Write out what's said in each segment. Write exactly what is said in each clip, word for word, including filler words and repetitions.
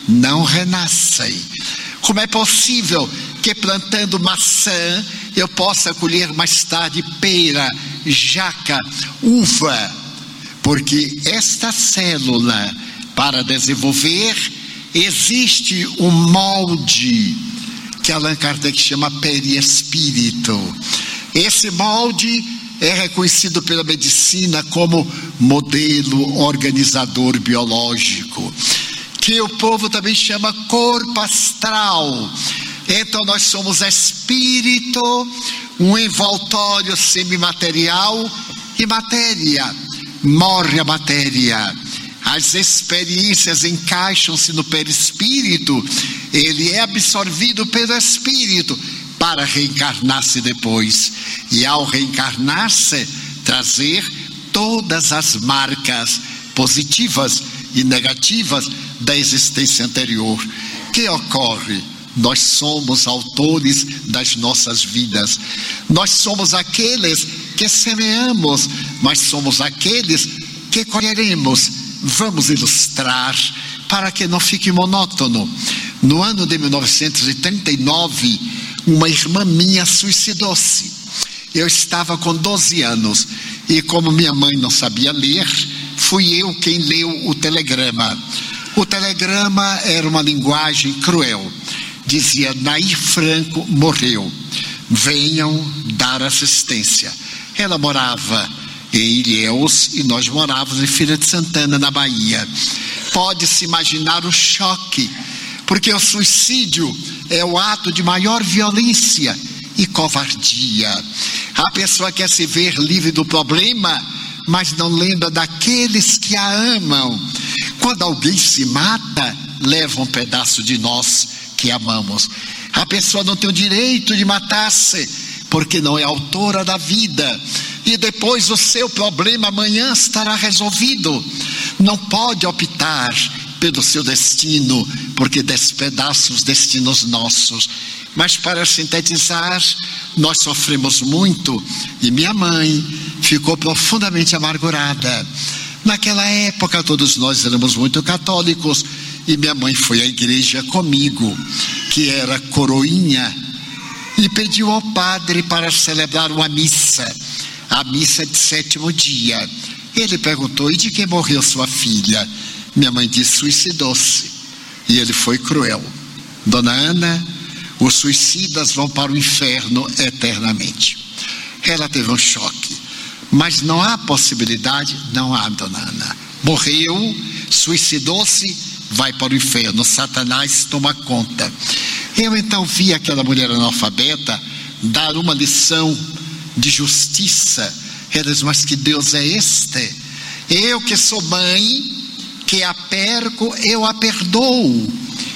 não renascem. Como é possível que plantando maçã eu possa colher mais tarde pera, jaca, uva? Porque esta célula, para desenvolver, existe um molde que Allan Kardec chama perispírito. Esse molde é reconhecido pela medicina como modelo organizador biológico, que o povo também chama corpo astral. Então nós somos espírito, um envoltório semimaterial e matéria. Morre a matéria, as experiências encaixam-se no perispírito, ele é absorvido pelo espírito para reencarnar-se depois, e ao reencarnar-se trazer todas as marcas positivas e negativas da existência anterior. Que ocorre? Nós somos autores das nossas vidas, nós somos aqueles que semeamos, mas somos aqueles que colheremos. Vamos ilustrar para que não fique monótono. No ano de mil novecentos e trinta e nove, uma irmã minha suicidou-se. Eu estava com doze anos e, como minha mãe não sabia ler, fui eu quem leu o telegrama. O telegrama era uma linguagem cruel. Dizia: Nair Franco morreu, venham dar assistência. Ela morava em Ilhéus e nós morávamos em Feira de Santana, na Bahia. Pode-se imaginar o choque, porque o suicídio é o ato de maior violência e covardia. A pessoa quer se ver livre do problema, mas não lembra daqueles que a amam. Quando alguém se mata, leva um pedaço de nós que amamos. A pessoa não tem o direito de matar-se, porque não é autora da vida, e depois o seu problema amanhã estará resolvido. Não pode optar pelo seu destino, porque despedaça os destinos nossos. Mas, para sintetizar, nós sofremos muito, e minha mãe ficou profundamente amargurada. Naquela época todos nós éramos muito católicos, e minha mãe foi à igreja comigo, que era coroinha, e pediu ao padre para celebrar uma missa, a missa de sétimo dia. Ele perguntou: e de que morreu sua filha? Minha mãe disse: suicidou-se. E ele foi cruel. Dona Ana, os suicidas vão para o inferno eternamente. Ela teve um choque. Mas não há possibilidade? Não há, Dona Ana. Morreu, suicidou-se, vai para o inferno. Satanás toma conta. Eu então vi aquela mulher analfabeta dar uma lição de justiça. Ela diz: mas que Deus é este? Eu que sou mãe, que a perco, eu a perdoo.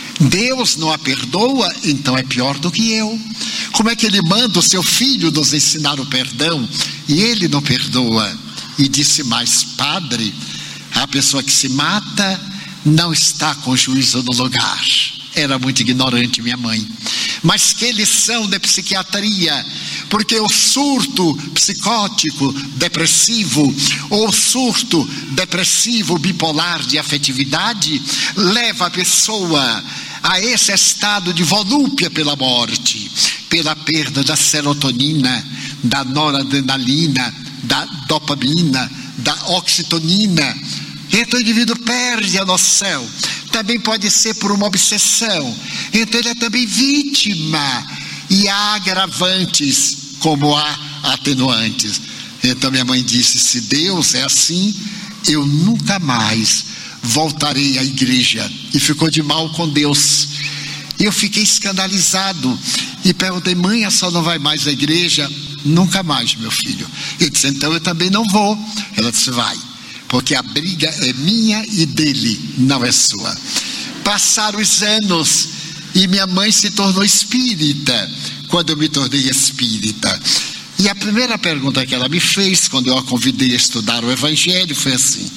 Deus não a perdoa, então é pior do que eu. Como é que ele manda o seu filho nos ensinar o perdão e ele não perdoa? E disse mais: padre, a pessoa que se mata não está com juízo no lugar. Era muito ignorante minha mãe. Mas que lição de psiquiatria, porque o surto psicótico depressivo, ou surto depressivo bipolar de afetividade, leva a pessoa a esse estado de volúpia pela morte, pela perda da serotonina, da noradrenalina, da dopamina, da oxitonina. Então o indivíduo perde a noção. Também pode ser por uma obsessão. Então ele é também vítima. E há agravantes como há atenuantes. Então minha mãe disse: se Deus é assim, eu nunca mais voltarei à igreja. E ficou de mal com Deus. Eu fiquei escandalizado e perguntei: mãe, a senhora não vai mais à igreja? Nunca mais, meu filho. Eu disse: então eu também não vou. Ela disse: vai, porque a briga é minha e dele, não é sua. Passaram os anos e minha mãe se tornou espírita quando eu me tornei espírita. E a primeira pergunta que ela me fez quando eu a convidei a estudar o Evangelho foi assim: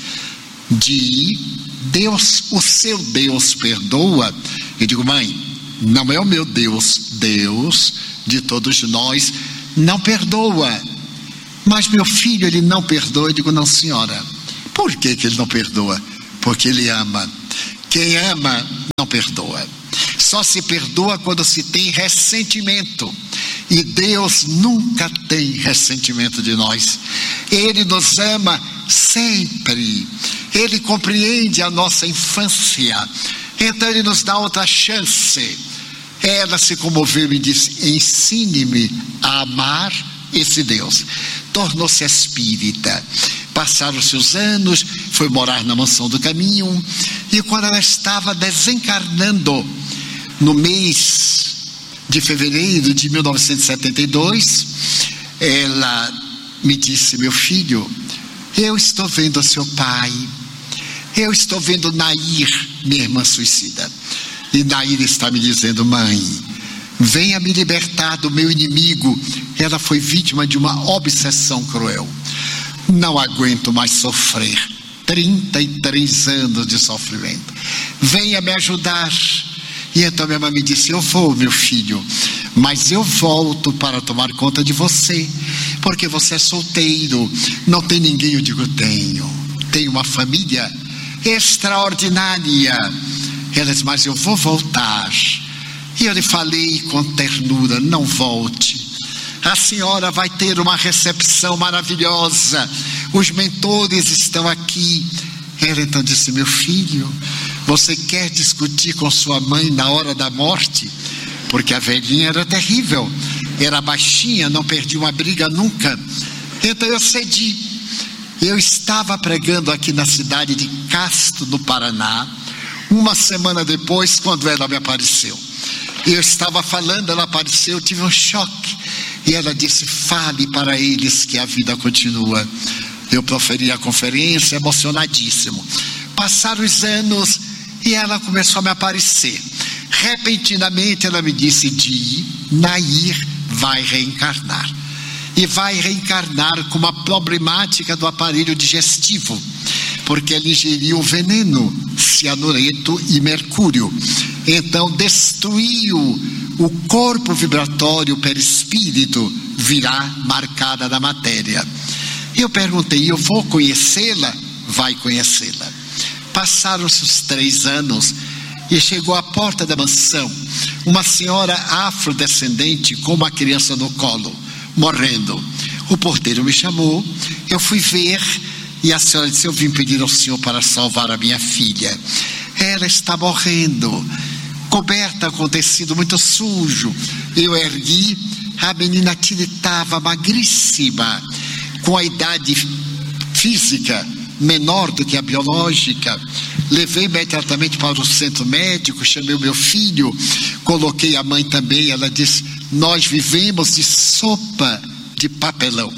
de Deus, o seu Deus perdoa? Eu digo: mãe, não é o meu Deus, Deus de todos nós não perdoa. Mas meu filho, ele não perdoa. Eu digo: não, senhora. Por que que ele não perdoa? Porque ele ama. Quem ama não perdoa. Só se perdoa quando se tem ressentimento. E Deus nunca tem ressentimento de nós. Ele nos ama sempre. Ele compreende a nossa infância. Então Ele nos dá outra chance. Ela se comoveu e disse: ensine-me a amar esse Deus. Tornou-se espírita. Passaram-se os anos, foi morar na Mansão do Caminho. E quando ela estava desencarnando, no mês de fevereiro de mil novecentos e setenta e dois, ela me disse: meu filho, eu estou vendo seu pai, eu estou vendo Nair, minha irmã suicida. E Nair está me dizendo: mãe, venha me libertar do meu inimigo. Ela foi vítima de uma obsessão cruel. Não aguento mais sofrer. trinta e três anos de sofrimento. Venha me ajudar. E então minha mãe me disse: eu vou, meu filho, mas eu volto para tomar conta de você, porque você é solteiro, não tem ninguém. Eu digo: tenho, tenho uma família extraordinária. Ela disse: mas eu vou voltar. E eu lhe falei com ternura: não volte, a senhora vai ter uma recepção maravilhosa, os mentores estão aqui. Ela então disse: meu filho, você quer discutir com sua mãe na hora da morte? Porque a velhinha era terrível, era baixinha, não perdia uma briga nunca. Então eu cedi. Eu estava pregando aqui na cidade de Castro, no Paraná, uma semana depois, quando ela me apareceu. Eu estava falando, ela apareceu, eu tive um choque. E ela disse: fale para eles que a vida continua. Eu proferi a conferência, emocionadíssimo. Passaram os anos e ela começou a me aparecer. Repentinamente ela me disse: Di, Nair vai reencarnar. E vai reencarnar com uma problemática do aparelho digestivo, porque ela ingeriu veneno, cianureto e mercúrio. Então destruiu o corpo vibratório, o perispírito virá marcada na matéria. Eu perguntei: eu vou conhecê-la? Vai conhecê-la. Passaram-se os três anos e chegou à porta da mansão uma senhora afrodescendente com uma criança no colo, morrendo. O porteiro me chamou, eu fui ver e a senhora disse: eu vim pedir ao senhor para salvar a minha filha. Ela está morrendo, coberta com tecido muito sujo. Eu ergui, a menina tiritava, magríssima, com a idade física menor do que a biológica. Levei imediatamente para o centro médico, chamei o meu filho, coloquei a mãe também. Ela disse: nós vivemos de sopa de papelão.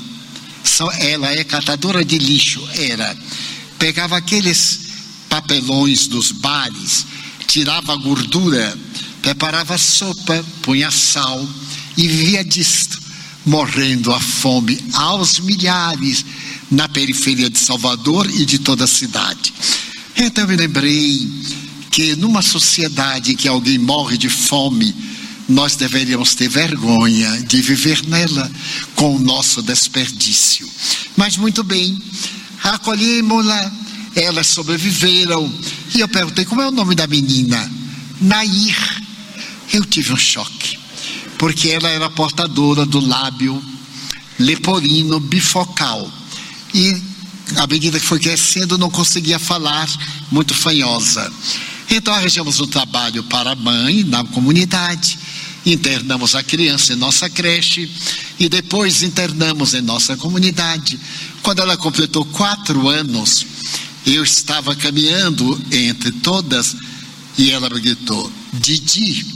Ela é catadora de lixo, era. Pegava aqueles papelões dos bares, tirava a gordura, preparava sopa, punha sal e vivia disto, morrendo à fome aos milhares na periferia de Salvador e de toda a cidade. Então eu me lembrei que numa sociedade em que alguém morre de fome, nós deveríamos ter vergonha de viver nela com o nosso desperdício. Mas muito bem, acolhemos-la, elas sobreviveram. E eu perguntei: como é o nome da menina? Nair. Eu tive um choque, porque ela era portadora do lábio leporino bifocal. E à medida que foi crescendo, não conseguia falar, muito fanhosa. Então arranjamos um trabalho para a mãe na comunidade, internamos a criança em nossa creche e depois internamos em nossa comunidade. Quando ela completou quatro anos, eu estava caminhando entre todas e ela me gritou: Didi.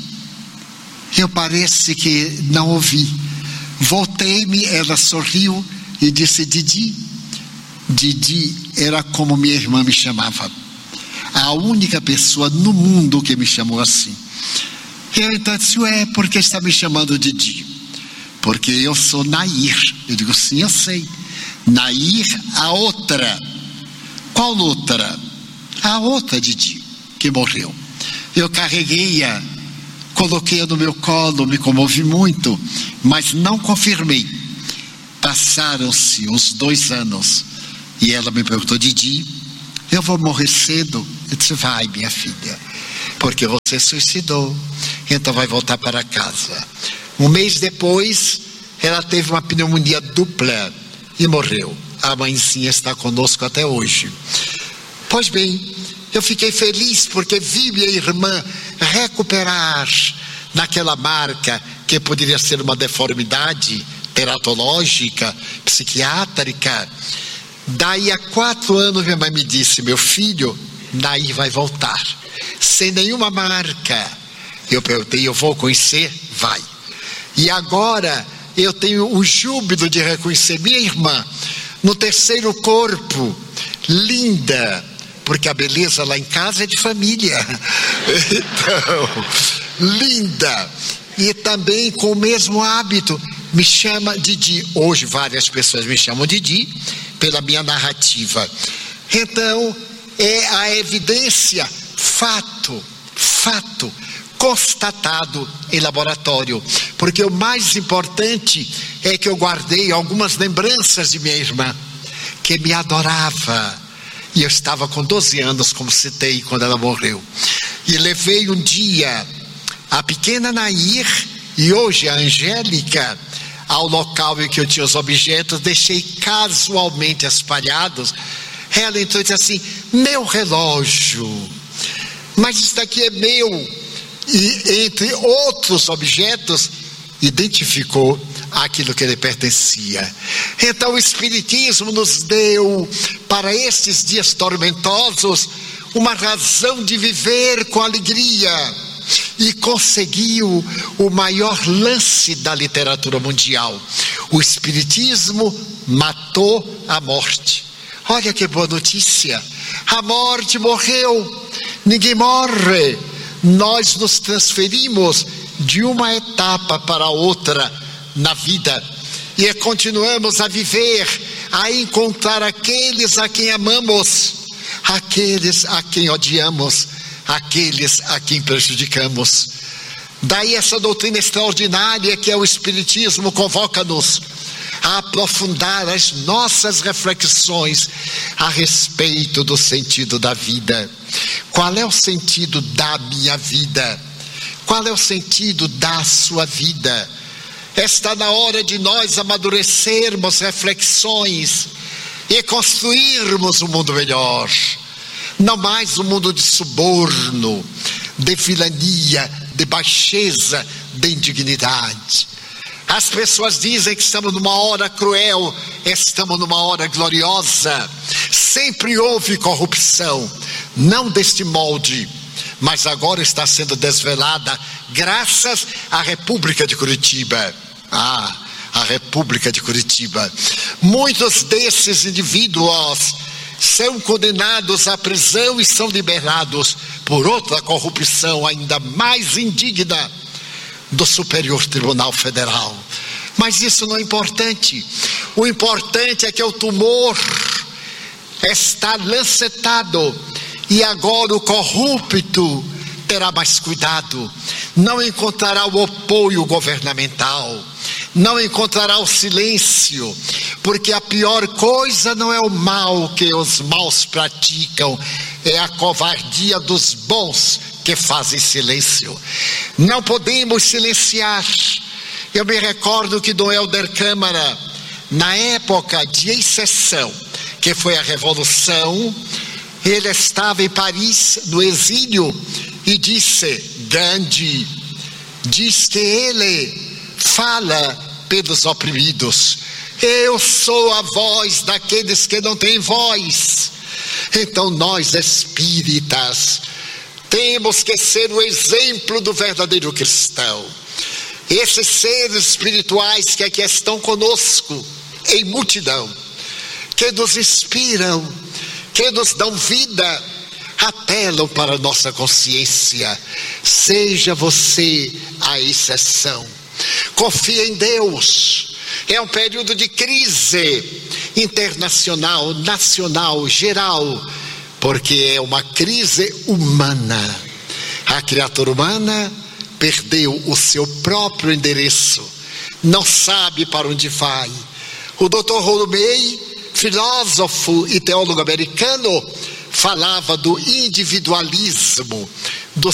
Eu parece que não ouvi. Voltei-me, ela sorriu e disse: Didi. Didi era como minha irmã me chamava, a única pessoa no mundo que me chamou assim. Eu então disse: ué, por que está me chamando Didi? Porque eu sou Nair. Eu digo: sim, eu sei. Nair, a outra. Qual outra? A outra Didi, que morreu. Eu carreguei-a, coloquei-a no meu colo, me comovi muito, mas não confirmei. Passaram-se uns dois anos e ela me perguntou: Didi, eu vou morrer cedo? Eu disse: vai, minha filha. porque você suicidou, então vai voltar para casa. Um mês depois, ela teve uma pneumonia dupla e morreu. A mãezinha está conosco até hoje. Pois bem, eu fiquei feliz porque vi minha irmã recuperar naquela marca que poderia ser uma deformidade teratológica, psiquiátrica. Daí a quatro anos minha mãe me disse: meu filho, daí vai voltar, sem nenhuma marca. Eu perguntei: eu vou conhecer? Vai. E agora eu tenho o júbilo de reconhecer minha irmã no terceiro corpo, linda, porque a beleza lá em casa é de família. Então, linda, e também com o mesmo hábito, me chama Didi. Hoje várias pessoas me chamam Didi pela minha narrativa. Então, é a evidência, fato, fato, constatado em laboratório, porque o mais importante é que eu guardei algumas lembranças de minha irmã, que me adorava, e eu estava com doze anos, como citei, quando ela morreu, e levei um dia a pequena Nair, e hoje a Angélica, ao local em que eu tinha os objetos, deixei casualmente espalhados. Ela entrou e disse assim: meu relógio, mas isso daqui é meu. E entre outros objetos, identificou aquilo que lhe pertencia. Então o Espiritismo nos deu, para estes dias tormentosos, uma razão de viver com alegria, e conseguiu o maior lance da literatura mundial. O Espiritismo matou a morte. Olha que boa notícia: a morte morreu. Ninguém morre. Nós nos transferimos de uma etapa para outra na vida e continuamos a viver, a encontrar aqueles a quem amamos, aqueles a quem odiamos, aqueles a quem prejudicamos. Daí essa doutrina extraordinária que é o Espiritismo convoca-nos a aprofundar as nossas reflexões a respeito do sentido da vida. Qual é o sentido da minha vida? Qual é o sentido da sua vida? Está na hora de nós amadurecermos reflexões e construirmos um mundo melhor. Não mais um mundo de suborno, de vilania, de baixeza, de indignidade. As pessoas dizem que estamos numa hora cruel, estamos numa hora gloriosa. Sempre houve corrupção, não deste molde, mas agora está sendo desvelada graças à República de Curitiba. Ah, a República de Curitiba. Muitos desses indivíduos são condenados à prisão e são liberados por outra corrupção ainda mais indigna, do Superior Tribunal Federal. Mas isso não é importante. O importante é que o tumor está lancetado e agora o corrupto terá mais cuidado. Não encontrará o apoio governamental, não encontrará o silêncio, porque a pior coisa não é o mal que os maus praticam, é a covardia dos bons que fazem silêncio. Não podemos silenciar. Eu me recordo que Dom Helder Câmara, na época de exceção, que foi a Revolução, ele estava em Paris, no exílio, e disse: Gandhi diz que ele fala pelos oprimidos. Eu sou a voz daqueles que não têm voz. Então nós espíritas temos que ser o exemplo do verdadeiro cristão. Esses seres espirituais que aqui estão conosco em multidão, que nos inspiram, que nos dão vida, apelam para a nossa consciência. Seja você a exceção. Confie em Deus. É um período de crise internacional, nacional, geral, porque é uma crise humana. A criatura humana perdeu o seu próprio endereço, não sabe para onde vai. O doutor Rolomei, filósofo e teólogo americano, falava do individualismo, do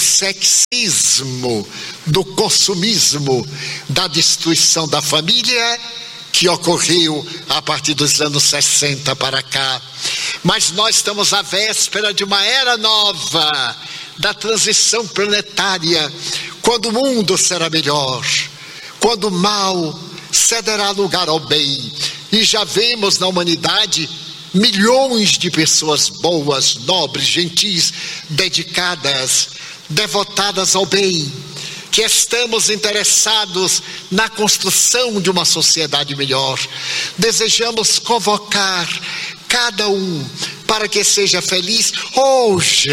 sexismo, do consumismo, da destruição da família, que ocorreu a partir dos anos sessenta para cá. Mas nós estamos à véspera de uma era nova, da transição planetária, quando o mundo será melhor, quando o mal cederá lugar ao bem. E já vemos na humanidade milhões de pessoas boas, nobres, gentis, dedicadas, devotadas ao bem, que estamos interessados na construção de uma sociedade melhor. Desejamos convocar cada um para que seja feliz hoje.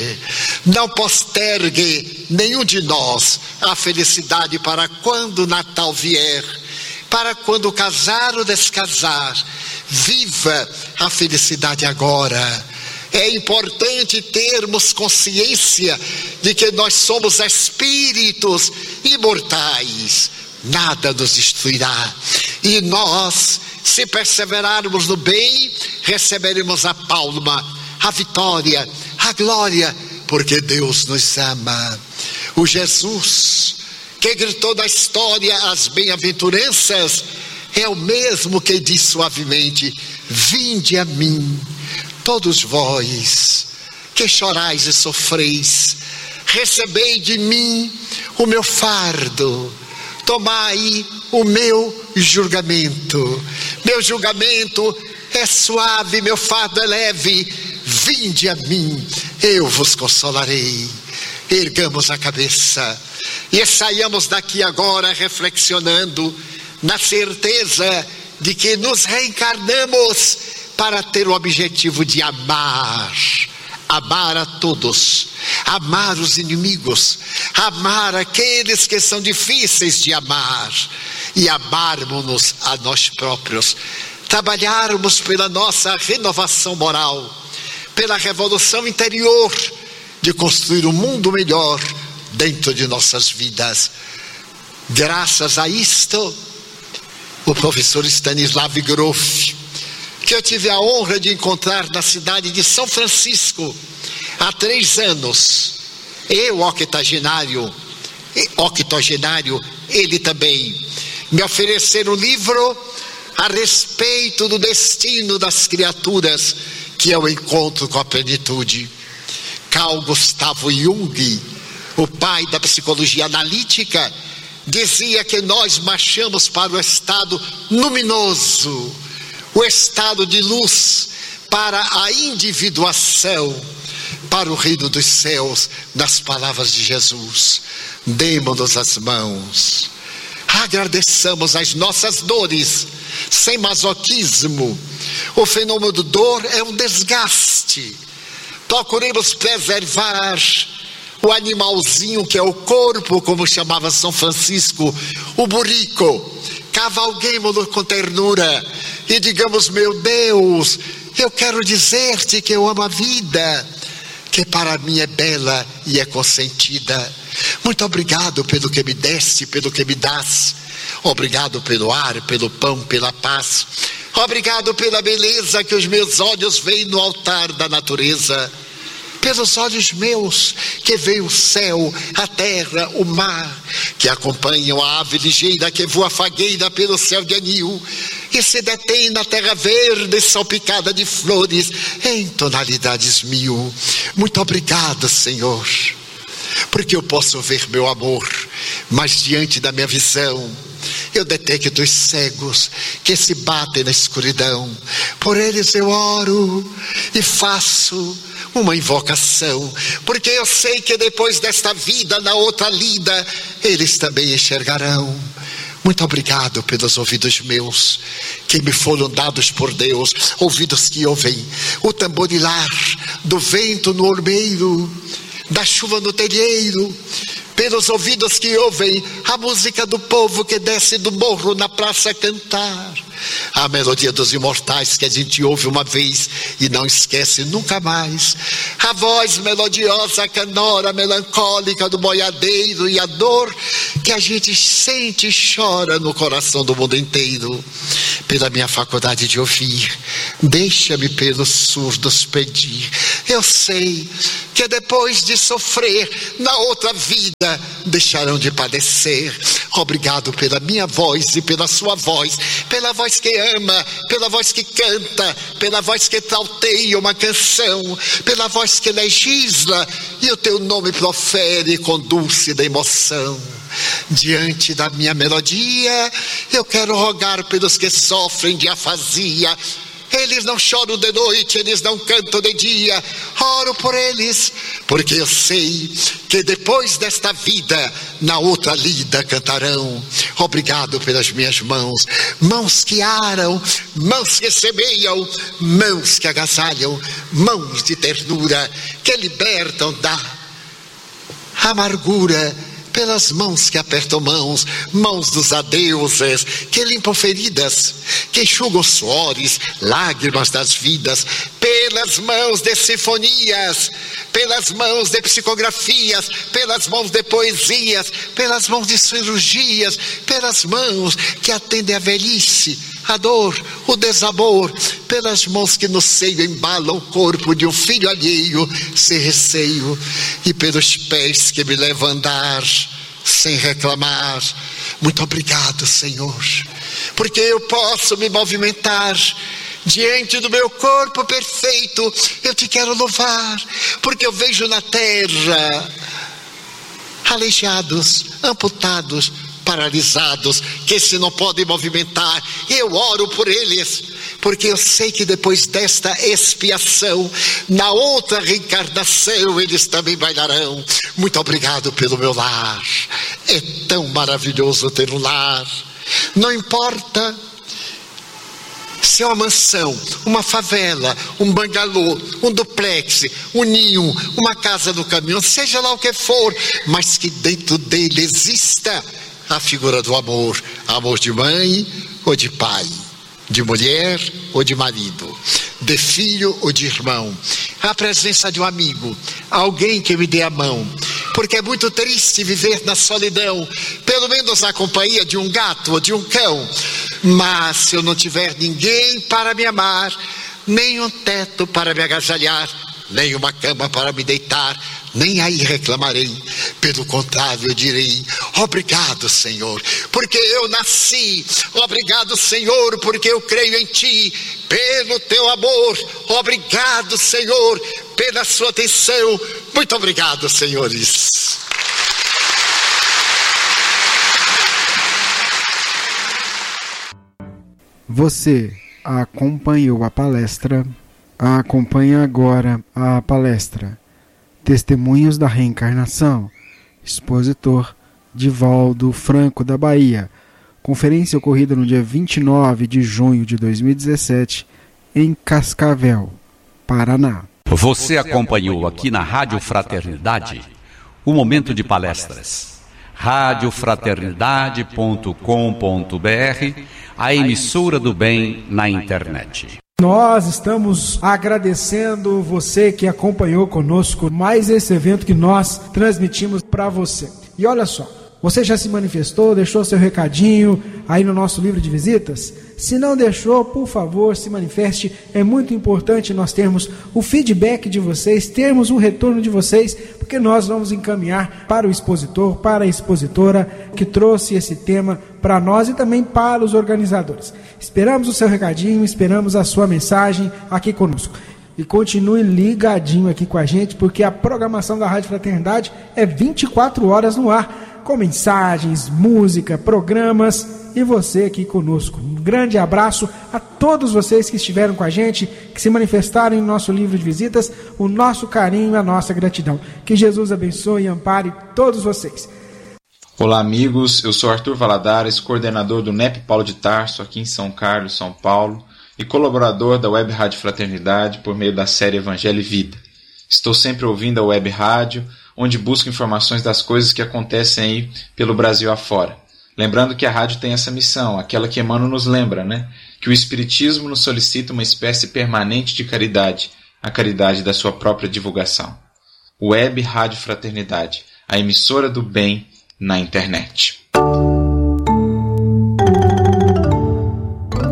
Não postergue nenhum de nós a felicidade para quando o Natal vier, para quando casar ou descasar. Viva a felicidade agora. É importante termos consciência de que nós somos espíritos imortais. Nada nos destruirá. E nós, se perseverarmos no bem, receberemos a palma, a vitória, a glória, porque Deus nos ama. O Jesus que gritou na história as bem-aventuranças é o mesmo que diz suavemente: vinde a mim, todos vós que chorais e sofreis, recebei de mim o meu fardo, tomai o meu julgamento. Meu julgamento é suave, meu fardo é leve. Vinde a mim, eu vos consolarei. Ergamos a cabeça e saiamos daqui agora reflexionando na certeza de que nos reencarnamos para ter o objetivo de amar, amar a todos, amar os inimigos, amar aqueles que são difíceis de amar e amarmos-nos a nós próprios, trabalharmos pela nossa renovação moral, pela revolução interior de construir um mundo melhor dentro de nossas vidas. Graças a isto, o professor Stanislav Grof, que eu tive a honra de encontrar na cidade de São Francisco há três anos, eu, octogenário, octogenário, ele também, me ofereceram um livro a respeito do destino das criaturas, que é o encontro com a plenitude. Carl Gustav Jung, o pai da psicologia analítica, dizia que nós marchamos para o estado luminoso, o estado de luz, para a individuação, para o reino dos céus, nas palavras de Jesus. Demos-nos as mãos, agradeçamos as nossas dores, sem masoquismo. O fenômeno do dor é um desgaste. Procuremos preservar o animalzinho que é o corpo, como chamava São Francisco, o burrico. Cavalguemo-lo com ternura e digamos: meu Deus, eu quero dizer-te que eu amo a vida, que para mim é bela e é consentida. Muito obrigado pelo que me deste, pelo que me dás. Obrigado pelo ar, pelo pão, pela paz. Obrigado pela beleza que os meus olhos veem no altar da natureza. Pelos olhos meus que veem o céu, a terra, o mar, que acompanham a ave ligeira que voa fagueira pelo céu de anil e se detém na terra verde salpicada de flores em tonalidades mil. Muito obrigado, Senhor, porque eu posso ver meu amor, mas diante da minha visão eu detecto os cegos que se batem na escuridão. Por eles eu oro e faço uma invocação, porque eu sei que depois desta vida, na outra lida, eles também enxergarão. Muito obrigado pelos ouvidos meus, que me foram dados por Deus, ouvidos que ouvem o tamborilar do vento no ormeiro, da chuva no telheiro, pelos ouvidos que ouvem a música do povo que desce do morro na praça a cantar, a melodia dos imortais que a gente ouve uma vez e não esquece nunca mais, a voz melodiosa, canora, melancólica do boiadeiro e a dor que a gente sente e chora no coração do mundo inteiro. Pela minha faculdade de ouvir, deixa-me pelos surdos pedir, Eu sei que depois de sofrer, na outra vida deixarão de padecer. Obrigado pela minha voz e pela sua voz, pela voz que ama, pela voz que canta, pela voz que trauteia uma canção, pela voz que legisla e o teu nome profere com dulce emoção. Diante da minha melodia, eu quero rogar pelos que sofrem de afasia. Eles não choram de noite, eles não cantam de dia. Oro por eles, porque eu sei que depois desta vida, na outra lida cantarão. Obrigado pelas minhas mãos, mãos que aram, mãos que semeiam, mãos que agasalham, mãos de ternura que libertam da amargura. Pelas mãos que apertam mãos, mãos dos adeuses, que limpam feridas, que enxugam suores, lágrimas das vidas, pelas mãos de sinfonias, pelas mãos de psicografias, pelas mãos de poesias, pelas mãos de cirurgias, pelas mãos que atendem a velhice, a dor, o desamor, pelas mãos que no seio embalam o corpo de um filho alheio, sem receio, e pelos pés que me levam a andar, sem reclamar. Muito obrigado, Senhor, porque eu posso me movimentar diante do meu corpo perfeito. Eu te quero louvar, porque eu vejo na terra aleijados, amputados, paralisados, que se não podem movimentar. Eu oro por eles, porque eu sei que depois desta expiação, na outra reencarnação, eles também bailarão. Muito obrigado pelo meu lar. É tão maravilhoso ter um lar. Não importa se é uma mansão, uma favela, um bangalô, um duplex, um ninho, uma casa no caminhão, seja lá o que for, mas que dentro dele exista a figura do amor, amor de mãe ou de pai, de mulher ou de marido, de filho ou de irmão, a presença de um amigo, alguém que me dê a mão, porque é muito triste viver na solidão, pelo menos na companhia de um gato ou de um cão. Mas se eu não tiver ninguém para me amar, nem um teto para me agasalhar, nem uma cama para me deitar, nem aí reclamarei. Pelo contrário, eu direi: obrigado, Senhor, porque eu nasci. Obrigado, Senhor, porque eu creio em Ti, pelo Teu amor. Obrigado, Senhor, pela Sua atenção. Muito obrigado, senhores. Você acompanhou a palestra, acompanha agora a palestra Testemunhos da Reencarnação, expositor Divaldo Franco da Bahia, conferência ocorrida no dia vinte e nove de junho de dois mil e dezessete em Cascavel, Paraná. Você acompanhou aqui na Rádio Fraternidade o momento de palestras. rádio fraternidade ponto com ponto br, a emissora do bem na internet. Nós estamos agradecendo você que acompanhou conosco mais esse evento que nós transmitimos para você. E olha só, você já se manifestou, deixou seu recadinho aí no nosso livro de visitas? Se não deixou, por favor, se manifeste. É muito importante nós termos o feedback de vocês, termos um retorno de vocês, porque nós vamos encaminhar para o expositor, para a expositora que trouxe esse tema para nós e também para os organizadores. Esperamos o seu recadinho, esperamos a sua mensagem aqui conosco. E continue ligadinho aqui com a gente, porque a programação da Rádio Fraternidade é vinte e quatro horas no ar, com mensagens, música, programas e você aqui conosco. Um grande abraço a todos vocês que estiveram com a gente, que se manifestaram em nosso livro de visitas, o nosso carinho e a nossa gratidão. Que Jesus abençoe e ampare todos vocês. Olá, amigos, eu sou Arthur Valadares, coordenador do N E P Paulo de Tarso, aqui em São Carlos, São Paulo, e colaborador da Web Rádio Fraternidade por meio da série Evangelho e Vida. Estou sempre ouvindo a Web Rádio, onde busco informações das coisas que acontecem aí pelo Brasil afora. Lembrando que a rádio tem essa missão, aquela que Emmanuel nos lembra, né? Que o Espiritismo nos solicita uma espécie permanente de caridade, a caridade da sua própria divulgação. Web Rádio Fraternidade, a emissora do bem na internet.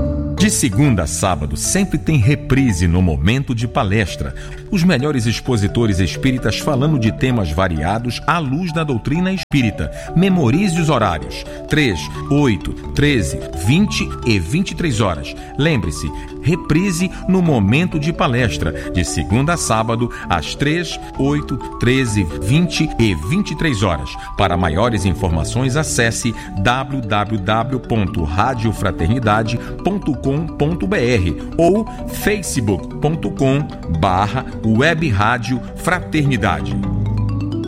De segunda a sábado, sempre tem reprise no Momento de Palestra. Os melhores expositores espíritas falando de temas variados à luz da doutrina espírita. Memorize os horários: três, oito, treze, vinte e vinte e três horas. Lembre-se, reprise no Momento de Palestra, de segunda a sábado, às três, oito, treze, vinte e vinte e três horas. Para maiores informações, acesse w w w ponto rádio fraternidade ponto com ponto b r ou facebook ponto com barra web rádio fraternidade.